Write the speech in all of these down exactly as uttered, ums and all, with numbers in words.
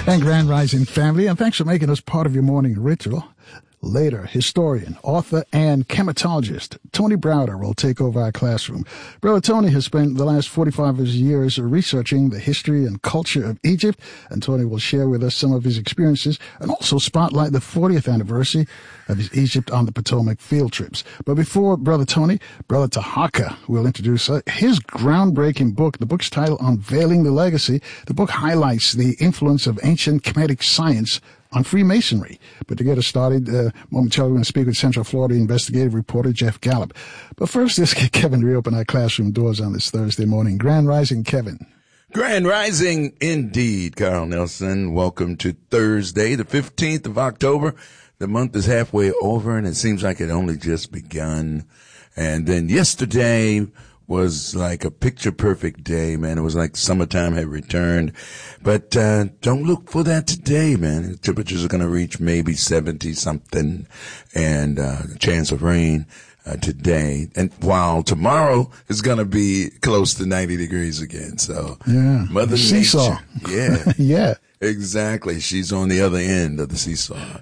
And Grand Rising family, and thanks for making us part of your morning ritual. Later, historian, author, and chematologist Tony Browder will take over our classroom. Brother Tony has spent the last forty-five years researching the history and culture of Egypt, and Tony will share with us some of his experiences and also spotlight the fortieth anniversary of his Egypt on the Potomac field trips. But before Brother Tony, Brother Tahaka will introduce uh, his groundbreaking book. The book's titled Unveiling the Legacy. The book highlights the influence of ancient Kemetic science on Freemasonry. But to get us started, uh, momentarily we're going to speak with Central Florida investigative reporter Jeff Gallup. But first, let's get Kevin to reopen our classroom doors on this Thursday morning. Grand Rising, Kevin. Grand Rising indeed, Carl Nelson. Welcome to Thursday, the fifteenth of October. The month is halfway over, and it seems like it only just begun. And then yesterday was like a picture-perfect day, man. It was like summertime had returned. But uh don't look for that today, man. The temperatures are going to reach maybe seventy-something, and uh chance of rain uh, today. And while tomorrow is going to be close to ninety degrees again. So, yeah, Mother seesaw. Nature. Yeah. Yeah. Exactly. She's on the other end of the seesaw.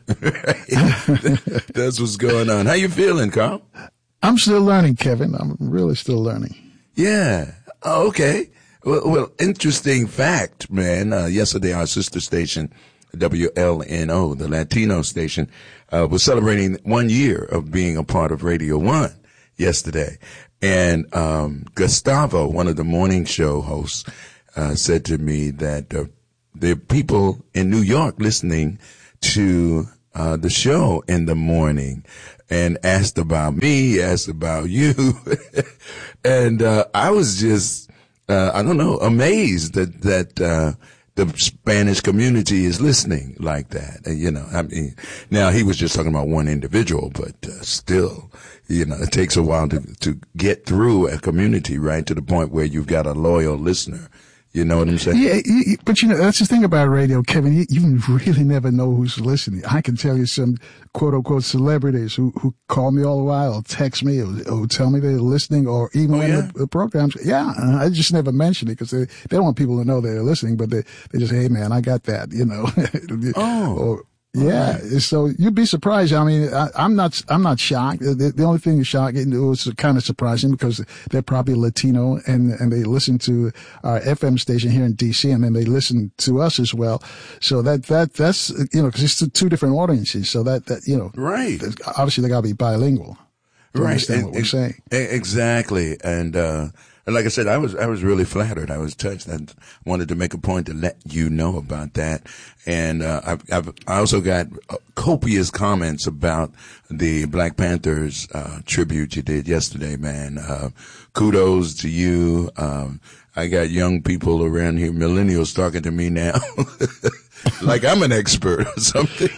That's what's going on. How you feeling, Carl? I'm still learning, Kevin. I'm really still learning. Yeah. Oh, okay. Well, well, interesting fact, man. Uh, yesterday, our sister station, W L N O, the Latino station, uh, was celebrating one year of being a part of Radio One yesterday. And um Gustavo, one of the morning show hosts, uh, said to me that uh, there are people in New York listening to uh the show in the morning, and asked about me, asked about you. and uh I was just, uh I don't know, amazed that, that uh the Spanish community is listening like that. And, you know, I mean, now he was just talking about one individual, but uh, still, you know, it takes a while to, to get through a community, right, to the point where you've got a loyal listener. You know what I'm saying? Yeah, you, but you know, that's the thing about radio, Kevin. You, you really never know who's listening. I can tell you some quote unquote celebrities who, who call me all the while or text me or, or tell me they're listening, or even oh, when yeah? the, the programs. Yeah, I just never mention it because they, they don't want people to know they're listening, but they, they just, hey man, I got that, you know. Oh. or, Yeah, right. So you'd be surprised. I mean, I, I'm not, I'm not shocked. The, the only thing that's shocking, it was kind of surprising because they're probably Latino and, and they listen to our F M station here in D C, and then they listen to us as well. So that, that, that's, you know, cause it's two different audiences. So that, that, you know, right. Obviously they gotta be bilingual to right. understand and, what we're and, saying. Exactly. And, uh, And like I said, I was, I was really flattered. I was touched. I wanted to make a point to let you know about that. And, uh, I've, I've, I also got copious comments about the Black Panthers, uh, tribute you did yesterday, man. Uh, kudos to you. Um, I got young people around here, millennials talking to me now, like I'm an expert or something.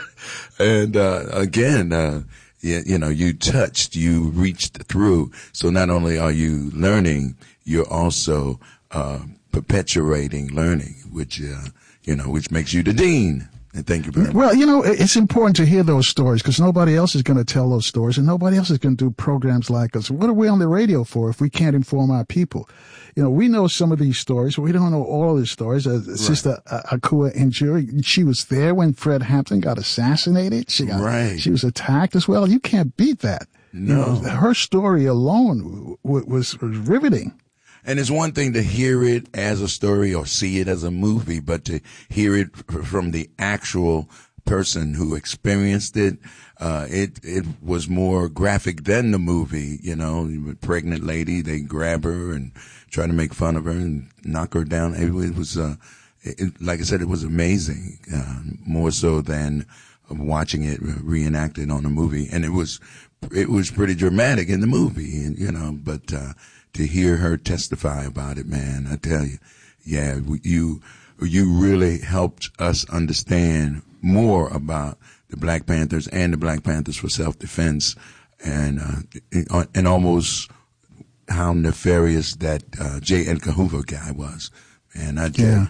and, uh, again, uh, You, you know, you touched, you reached through. So not only are you learning, you're also, uh, perpetuating learning, which, uh, you know, which makes you the dean. And thank you very much. Well, you know, it's important to hear those stories because nobody else is going to tell those stories and nobody else is going to do programs like us. What are we on the radio for if we can't inform our people? You know, we know some of these stories, but we don't know all of these stories. Uh, right. Sister uh, Akua Injuri, she was there when Fred Hampton got assassinated. She got, right. she was attacked as well. You can't beat that. No. You know, her story alone w- was, was riveting. And it's one thing to hear it as a story or see it as a movie, but to hear it from the actual person who experienced it, uh, it, it was more graphic than the movie, you know, a pregnant lady, they grab her and try to make fun of her and knock her down. It, it was, uh, it, like I said, it was amazing, uh, more so than watching it reenacted on a movie. And it was, it was pretty dramatic in the movie, and, you know, but, uh, to hear her testify about it, man, I tell you, yeah, you, you really helped us understand more about the Black Panthers and the Black Panthers for Self-Defense, and, uh, and almost how nefarious that, uh, J. Edgar Hoover guy was. And I tell yeah. you,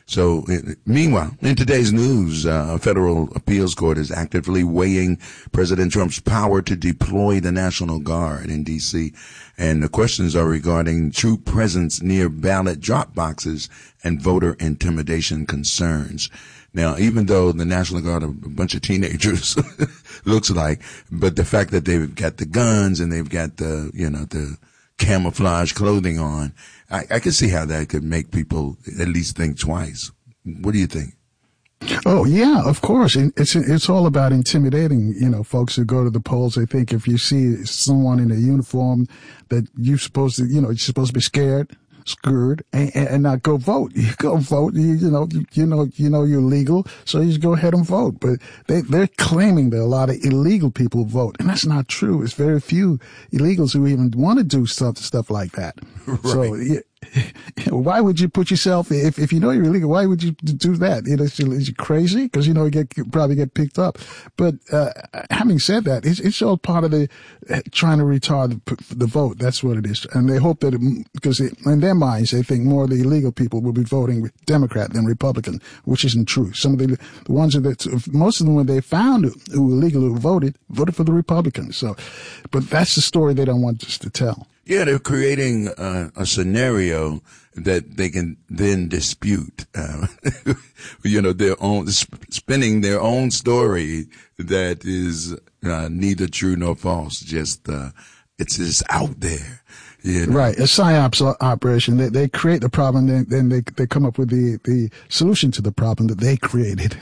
So, meanwhile, in today's news, uh, a federal appeals court is actively weighing President Trump's power to deploy the National Guard in D C, and the questions are regarding troop presence near ballot drop boxes and voter intimidation concerns. Now, even though the National Guard are a bunch of teenagers, looks like, but the fact that they've got the guns and they've got the, you know, the camouflage clothing on, I, I can see how that could make people at least think twice. What do you think? Oh, yeah, of course. It's it's all about intimidating, you know, folks who go to the polls. They think if you see someone in a uniform that you're supposed to, you know, you're supposed to be scared, scared, and, and not go vote. You go vote. You, you know, you, you know, you know you're legal, so you just go ahead and vote. But they they're claiming that a lot of illegal people vote, and that's not true. It's very few illegals who even want to do stuff stuff like that. Right. So yeah. Why would you put yourself, if if you know you're illegal, why would you do that? You know, is you crazy? Because, you know, you get, you probably get picked up. But uh having said that, it's, it's all part of the uh, trying to retard the, the vote. That's what it is. And they hope that, it, because it, in their minds, they think more of the illegal people will be voting Democrat than Republican, which isn't true. Some of the, the ones that, most of them, when they found who were legal who voted, voted for the Republicans. So, but that's the story they don't want us to tell. Yeah, they're creating uh, a scenario that they can then dispute, uh, you know, their own, spinning their own story that is uh, neither true nor false. Just, uh, it's just out there. You know? Right. A psyops operation. They, they create the problem, then, then they, they come up with the, the solution to the problem that they created.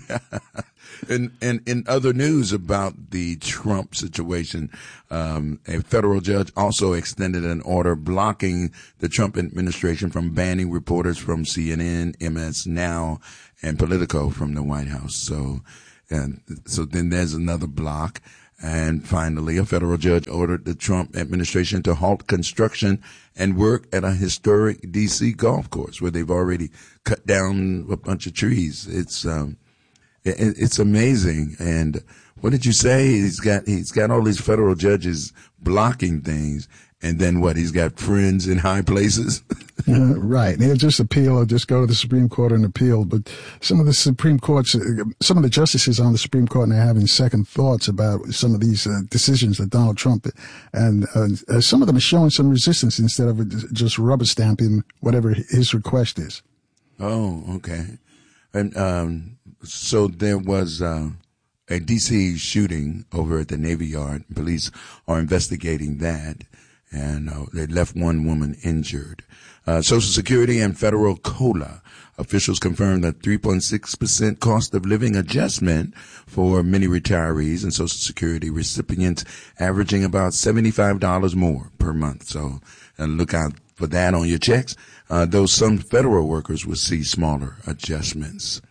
And, and in other news about the Trump situation, um, a federal judge also extended an order blocking the Trump administration from banning reporters from C N N, M S Now, and Politico from the White House. So, and so then there's another block. And finally, a federal judge ordered the Trump administration to halt construction and work at a historic D C golf course where they've already cut down a bunch of trees. It's, um, It's amazing. And what did you say? He's got, he's got all these federal judges blocking things. And then what? He's got friends in high places. uh, right. They'll just appeal or just go to the Supreme Court and appeal. But some of the Supreme Courts, some of the justices on the Supreme Court are having second thoughts about some of these uh, decisions that Donald Trump, and uh, some of them are showing some resistance instead of just rubber stamping whatever his request is. Oh, okay. And, um, so there was, uh, a D C shooting over at the Navy Yard. Police are investigating that, and uh, they left one woman injured. Uh, Social Security and federal COLA officials confirmed that three point six percent cost of living adjustment for many retirees and Social Security recipients, averaging about seventy-five dollars more per month. So uh, look out for that on your checks, uh, though some federal workers will see smaller adjustments.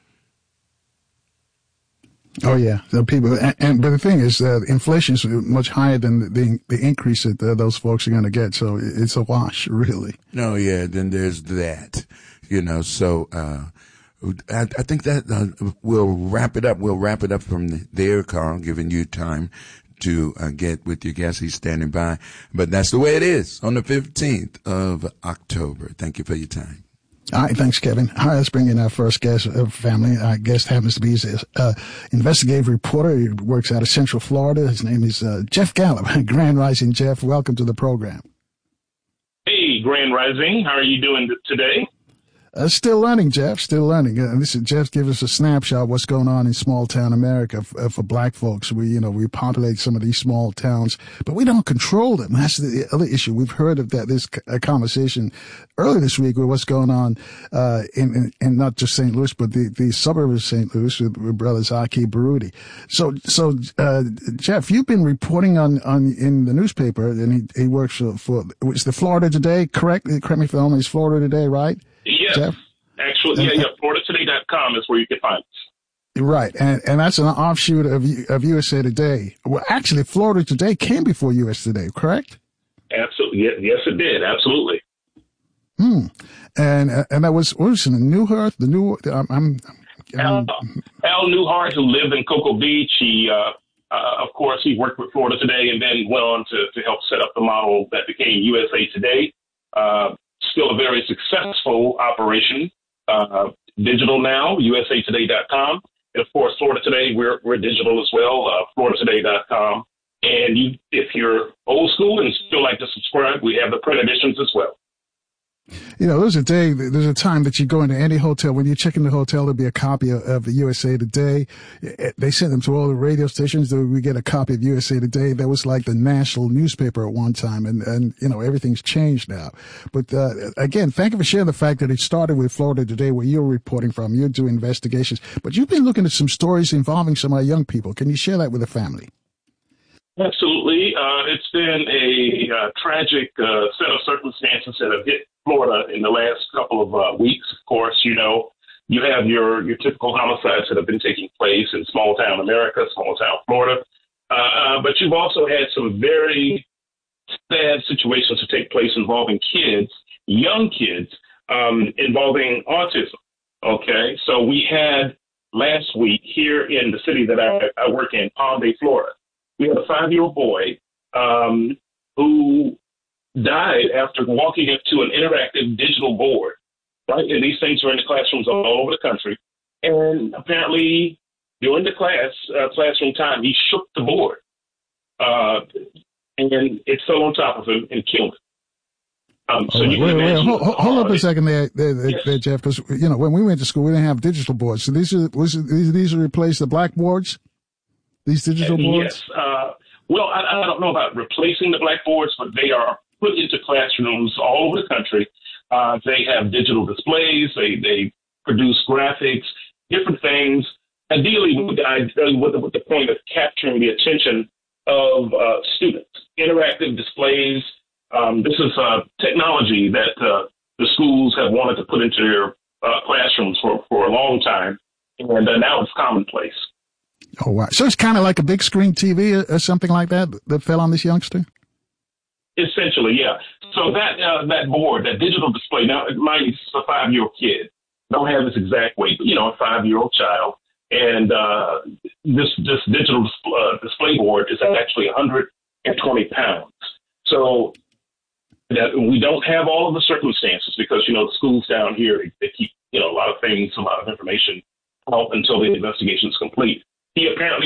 Oh yeah, the people, and, and but the thing is, uh, inflation is much higher than the the increase that uh, those folks are going to get. So it's a wash, really. No, yeah, then there's that, you know. So uh, I, I think that uh, we'll wrap it up. We'll wrap it up from there, Carl, giving you time to uh, get with your guest. He's standing by, but that's the way it is on the fifteenth of October. Thank you for your time. All right, thanks, Kevin. All right, let's bring in our first guest, uh, family. Our guest happens to be an uh, investigative reporter. He works out of Central Florida. His name is uh, Jeff Gallup. Grand Rising, Jeff. Welcome to the program. Hey, Grand Rising. How are you doing today? Uh, still learning, Jeff. Still learning. Uh, this is Jeff. Give us a snapshot of what's going on in small town America for, uh, for black folks. We, you know, we populate some of these small towns, but we don't control them. That's the other issue. We've heard of that. This uh, conversation earlier this week with what's going on uh, in, in, in not just Saint Louis, but the, the suburb of Saint Louis with, with brothers Aki Baruti. So, so uh, Jeff, you've been reporting on, on in the newspaper, and he, he works for, for it's the Florida Today. Correct? Correct me if I'm wrong. It's Florida Today, right? Yes, Jeff? actually, yeah, yeah. Florida Today dot com is where you can find us. Right, and and that's an offshoot of of U S A Today. Well, actually, Florida Today came before U S Today, correct? Absolutely, yes, yes it did. Absolutely. Hmm, and and that was what was it, Newhart, the new. I'm, I'm, I'm Al, Al Newhart, who lived in Cocoa Beach. He, uh, uh, of course, he worked with Florida Today, and then went on to to help set up the model that became U S A Today. Uh, Still a very successful operation. Uh, digital now, U S A Today dot com. And, of course, Florida Today, we're, we're digital as well, uh, Florida Today dot com. And you, if you're old school and still like to subscribe, we have the print editions as well. You know, there's a day, there's a time that you go into any hotel. When you check in the hotel, there'll be a copy of, of the U S A Today. They send them to all the radio stations. We get a copy of U S A Today. That was like the national newspaper at one time. And, and you know, everything's changed now. But uh, again, thank you for sharing the fact that it started with Florida Today, where you're reporting from. You're doing investigations. But you've been looking at some stories involving some of our young people. Can you share that with the family? Absolutely. Uh, it's been a uh, tragic uh, set of circumstances that have hit Florida in the last couple of uh, weeks. Of course, you know, you have your, your typical homicides that have been taking place in small town America, small town Florida. Uh, but you've also had some very sad situations to take place involving kids, young kids, um, involving autism. Okay. So we had last week here in the city that I, I work in, Palm Bay, Florida. We had a five-year-old boy um, who died after walking up to an interactive digital board, right? And these things are in the classrooms all over the country. And apparently, during the class uh, classroom time, he shook the board, uh, and it fell on top of him and killed him. Um, so right, you wait, can wait, hold, hold, hold up a second there, there, there, yes. there Jeff, because you know when we went to school, we didn't have digital boards. So these are was it, these these are replace the blackboards. These digital boards? Yes. Uh, well, I, I don't know about replacing the blackboards, but they are put into classrooms all over the country. Uh, they have digital displays. They they produce graphics, different things. Ideally, with the, with the, with the point of capturing the attention of uh, students. Interactive displays. Um, this is uh, technology that uh, the schools have wanted to put into their uh, classrooms for, for a long time, and uh, now it's commonplace. Oh, wow. So it's kind of like a big screen T V or, or something like that that fell on this youngster? Essentially, yeah. So that uh, that board, that digital display, now, mind you, it's a five-year-old kid. Don't have his exact weight, but, you know, a five-year-old child. And uh, this this digital uh, display board is actually one hundred twenty pounds. So that we don't have all of the circumstances because, you know, the schools down here, they, they keep, you know, a lot of things, a lot of information out until the investigation is complete. He apparently